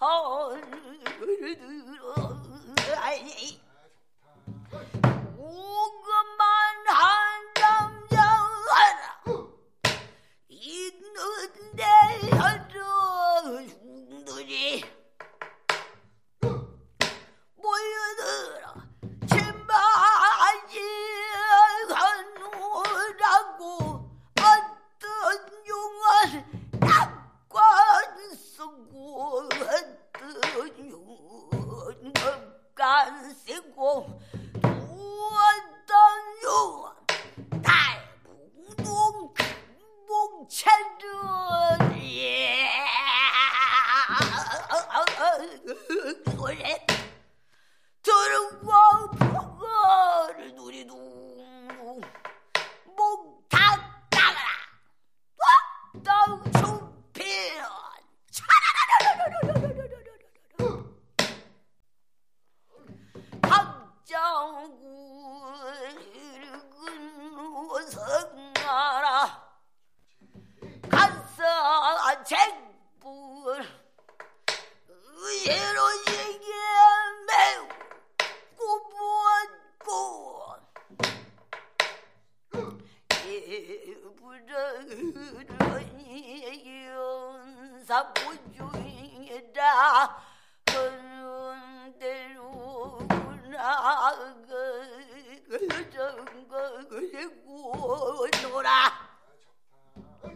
오금만 한 남자하라 있는데 여러 중들이 모여들어 제마지하노라고 어떤 용은 낙관 쓰고 어떤 용은 업관 쓰고 어떤 용은 달봉동 몽찰들이 그래 들과 포거를 누리도 목탁 나가라 땅 좁히는 박장군 성하라 간사 책불 의외로 이게 매우 고부었고 이부러니 연사보중이다 그런 대로구나 그런 거 그리고 놀아